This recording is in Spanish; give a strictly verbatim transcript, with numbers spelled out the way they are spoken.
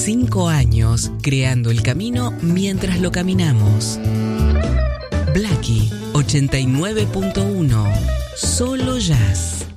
Cinco años creando el camino mientras lo caminamos. Blackie ochenta y nueve punto uno. Solo jazz.